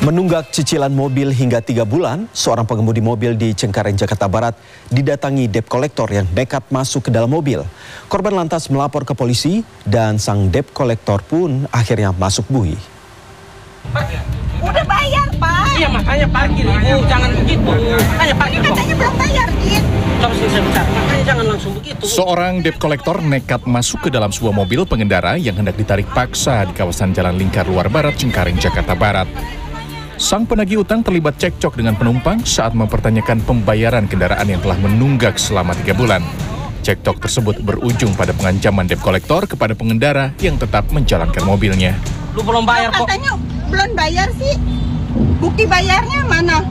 Menunggak cicilan mobil hingga 3 bulan, seorang pengemudi mobil di Cengkareng, Jakarta Barat didatangi debt collector yang nekat masuk ke dalam mobil. Korban lantas melapor ke polisi dan sang debt collector pun akhirnya masuk bui. Udah bayar, Pak. Iya, makanya parkir, Ibu. Jangan begitu. Makanya parkir, katanya belum bayar, Dit. Coba sini saya bicara. Makanya jangan langsung begitu. Seorang debt collector nekat masuk ke dalam sebuah mobil pengendara yang hendak ditarik paksa di kawasan Jalan Lingkar Luar Barat, Cengkareng, Jakarta Barat. Sang penagih utang terlibat cekcok dengan penumpang saat mempertanyakan pembayaran kendaraan yang telah menunggak selama 3 bulan. Cekcok tersebut berujung pada pengancaman debt collector kepada pengendara yang tetap menjalankan mobilnya. Lu belum bayar kok. Katanya belum bayar sih. Bukti bayarnya mana?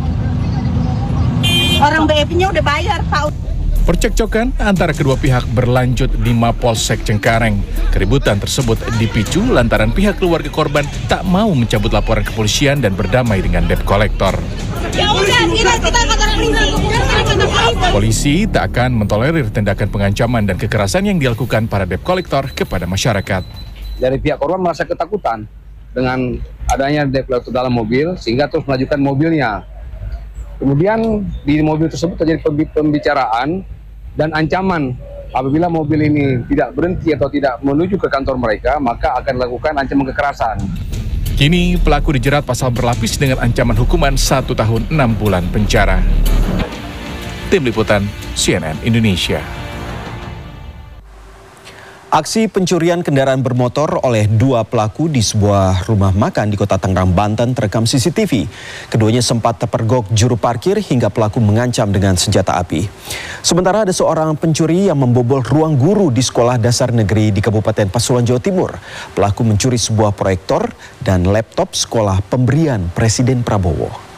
Orang BF-nya udah bayar, Pak. Percekcokan antara kedua pihak berlanjut di Mapolsek Cengkareng. Keributan tersebut dipicu lantaran pihak keluarga korban tak mau mencabut laporan kepolisian dan berdamai dengan debt collector. Polisi tak akan mentolerir tindakan pengancaman dan kekerasan yang dilakukan para debt collector kepada masyarakat. Dari pihak korban merasa ketakutan dengan adanya debt collector dalam mobil sehingga terus melanjutkan mobilnya. Kemudian di mobil tersebut terjadi pembicaraan dan ancaman apabila mobil ini tidak berhenti atau tidak menuju ke kantor mereka, maka akan dilakukan ancaman kekerasan. Kini pelaku dijerat pasal berlapis dengan ancaman hukuman 1 tahun 6 bulan penjara. Tim Liputan CNN Indonesia. Aksi pencurian kendaraan bermotor oleh 2 pelaku di sebuah rumah makan di Kota Tangerang, Banten terekam CCTV. Keduanya sempat terpergok juru parkir hingga pelaku mengancam dengan senjata api. Sementara ada seorang pencuri yang membobol ruang guru di sekolah dasar negeri di Kabupaten Pasuruan, Jawa Timur. Pelaku mencuri sebuah proyektor dan laptop sekolah pemberian Presiden Prabowo.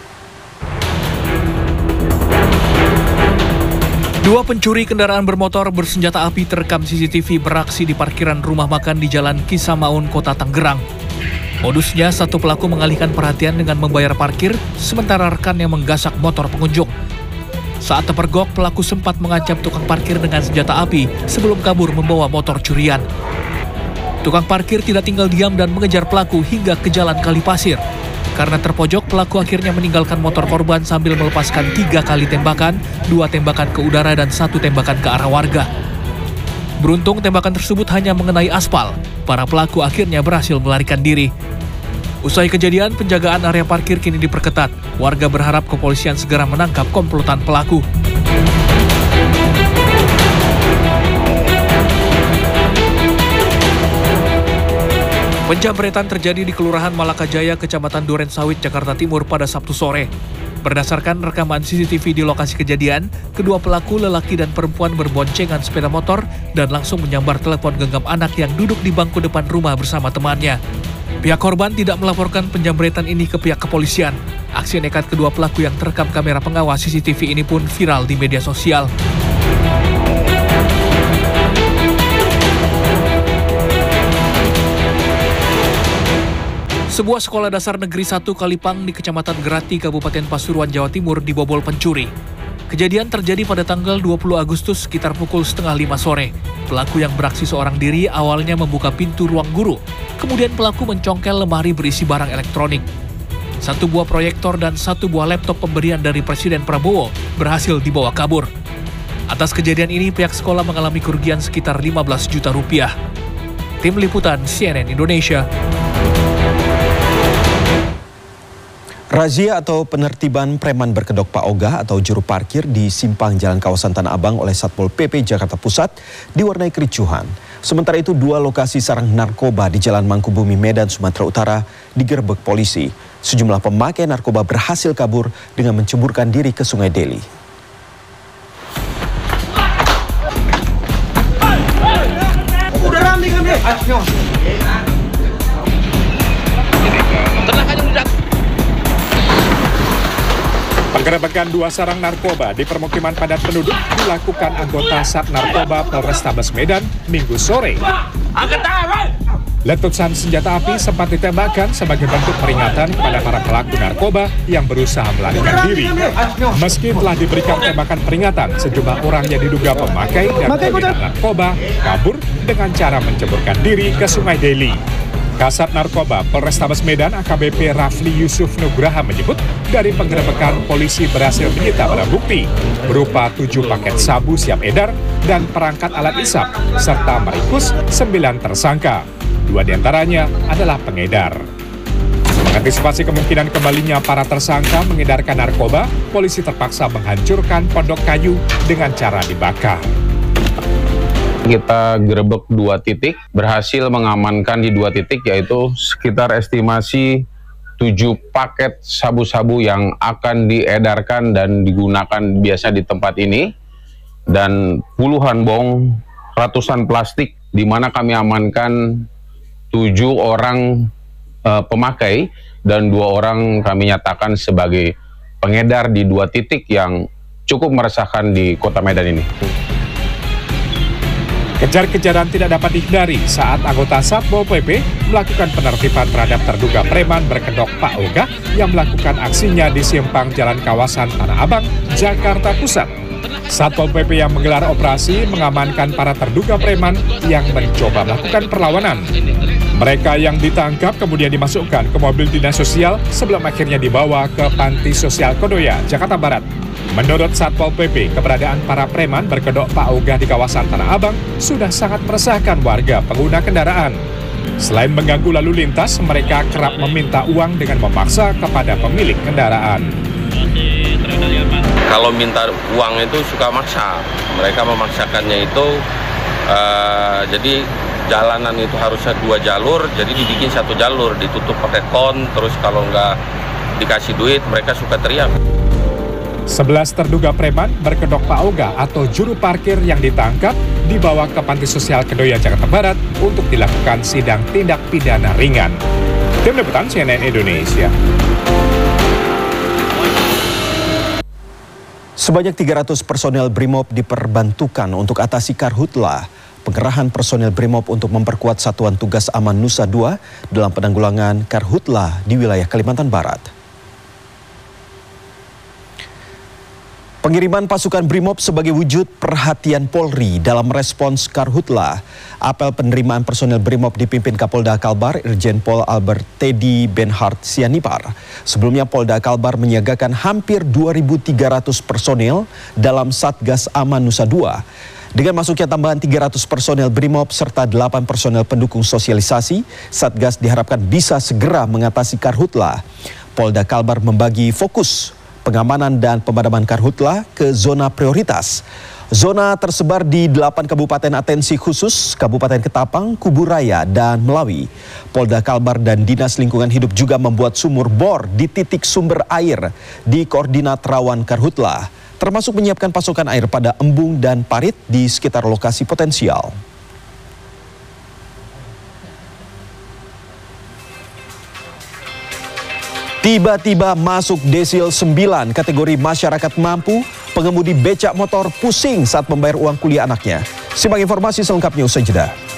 2 pencuri kendaraan bermotor bersenjata api terekam CCTV beraksi di parkiran rumah makan di Jalan Kisamaun, Kota Tangerang. Modusnya, satu pelaku mengalihkan perhatian dengan membayar parkir, sementara rekannya menggasak motor pengunjung. Saat terpergok, pelaku sempat mengancam tukang parkir dengan senjata api sebelum kabur membawa motor curian. Tukang parkir tidak tinggal diam dan mengejar pelaku hingga ke Jalan Kalipasir. Karena terpojok, pelaku akhirnya meninggalkan motor korban sambil melepaskan 3 kali tembakan, 2 tembakan ke udara dan 1 tembakan ke arah warga. Beruntung tembakan tersebut hanya mengenai aspal. Para pelaku akhirnya berhasil melarikan diri. Usai kejadian, penjagaan area parkir kini diperketat. Warga berharap kepolisian segera menangkap komplotan pelaku. Penjamretan terjadi di Kelurahan Malakajaya, Kecamatan Durensawit, Jakarta Timur pada Sabtu sore. Berdasarkan rekaman CCTV di lokasi kejadian, kedua pelaku lelaki dan perempuan berboncengan sepeda motor dan langsung menyambar telepon genggam anak yang duduk di bangku depan rumah bersama temannya. Pihak korban tidak melaporkan penjamretan ini ke pihak kepolisian. Aksi nekat kedua pelaku yang terekam kamera pengawas CCTV ini pun viral di media sosial. Sebuah sekolah dasar negeri 1 Kalipang di Kecamatan Gerati, Kabupaten Pasuruan, Jawa Timur dibobol pencuri. Kejadian terjadi pada tanggal 20 Agustus sekitar pukul 4:30 sore. Pelaku yang beraksi seorang diri awalnya membuka pintu ruang guru. Kemudian pelaku mencongkel lemari berisi barang elektronik. 1 buah proyektor dan 1 buah laptop pemberian dari Presiden Prabowo berhasil dibawa kabur. Atas kejadian ini pihak sekolah mengalami kerugian sekitar 15 juta rupiah. Tim Liputan CNN Indonesia. Razia atau penertiban preman berkedok Pak Ogah atau juru parkir di simpang Jalan Kawasan Tanah Abang oleh Satpol PP Jakarta Pusat diwarnai kericuhan. Sementara itu 2 lokasi sarang narkoba di Jalan Mangkubumi, Medan, Sumatera Utara digerebek polisi. Sejumlah pemakai narkoba berhasil kabur dengan menceburkan diri ke Sungai Deli. Udah rame kan deh. Ayo. Tenang aja udah. Penggerebekan 2 sarang narkoba di permukiman padat penduduk dilakukan anggota Sat Narkoba Polrestabes Medan Minggu sore. Letusan senjata api sempat ditembakkan sebagai bentuk peringatan kepada para pelaku narkoba yang berusaha melarikan diri. Meski telah diberikan tembakan peringatan, sejumlah orang yang diduga pemakai dan pengedar narkoba kabur dengan cara menceburkan diri ke Sungai Deli. Kasat Narkoba Polrestabes Medan AKBP Rafli Yusuf Nugraha menyebut dari penggerebekan polisi berhasil menyita barang bukti berupa 7 paket sabu siap edar dan perangkat alat isap serta meringkus 9 tersangka. 2 diantaranya adalah pengedar. Mengantisipasi kemungkinan kembalinya para tersangka mengedarkan narkoba, polisi terpaksa menghancurkan pondok kayu dengan cara dibakar. Kita gerebek 2 titik, berhasil mengamankan di 2 titik, yaitu sekitar estimasi 7 paket sabu-sabu yang akan diedarkan dan digunakan biasa di tempat ini, dan puluhan bong, ratusan plastik, di mana kami amankan 7 orang pemakai dan 2 orang kami nyatakan sebagai pengedar di 2 titik yang cukup meresahkan di Kota Medan ini. Kejar-kejaran tidak dapat dihindari saat anggota Satpol PP melakukan penertiban terhadap terduga preman berkedok Pak Oga yang melakukan aksinya di simpang jalan kawasan Tanah Abang, Jakarta Pusat. Satpol PP yang menggelar operasi mengamankan para terduga preman yang mencoba melakukan perlawanan. Mereka yang ditangkap kemudian dimasukkan ke mobil dinas sosial sebelum akhirnya dibawa ke Panti Sosial Kodoya, Jakarta Barat. Menurut Satpol PP, keberadaan para preman berkedok Pak Oga di kawasan Tanah Abang sudah sangat meresahkan warga pengguna kendaraan. Selain mengganggu lalu lintas, mereka kerap meminta uang dengan memaksa kepada pemilik kendaraan. Kalau minta uang itu suka maksa, mereka memaksakannya itu, jadi jalanan itu harusnya 2 jalur, jadi dibikin 1 jalur, ditutup pakai kon, terus kalau nggak dikasih duit mereka suka teriak. 11 terduga preman berkedok Pak Oga atau juru parkir yang ditangkap dibawa ke Panti Sosial Kedoya, Jakarta Barat untuk dilakukan sidang tindak pidana ringan. Tim Liputan CNN Indonesia. Sebanyak 300 personel Brimob diperbantukan untuk atasi karhutla. Pengerahan personel Brimob untuk memperkuat Satuan Tugas Aman Nusa 2 dalam penanggulangan karhutla di wilayah Kalimantan Barat. Pengiriman pasukan Brimob sebagai wujud perhatian Polri dalam respons karhutla. Apel penerimaan personel Brimob dipimpin Kapolda Kalbar Irjen Pol Albert Teddy Benhart Sianipar. Sebelumnya Polda Kalbar menyiagakan hampir 2.300 personel dalam Satgas Aman Nusa 2. Dengan masuknya tambahan 300 personel Brimob serta 8 personel pendukung sosialisasi, Satgas diharapkan bisa segera mengatasi karhutla. Polda Kalbar membagi fokus pengamanan dan pemadaman karhutla ke zona prioritas. Zona tersebar di 8 kabupaten atensi khusus, Kabupaten Ketapang, Kuburaya, dan Melawi. Polda Kalbar dan Dinas Lingkungan Hidup juga membuat sumur bor di titik sumber air di koordinat rawan karhutla, termasuk menyiapkan pasokan air pada embung dan parit di sekitar lokasi potensial. Tiba-tiba masuk desil 9 kategori masyarakat mampu, pengemudi becak motor pusing saat membayar uang kuliah anaknya. Simak informasi selengkapnya usai jeda.